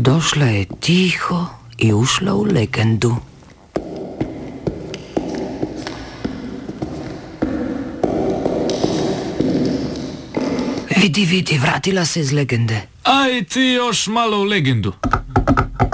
Došla je tiho i ušla u legendu. Vidi, vratila se iz legende. Aj ti još malo u legendu.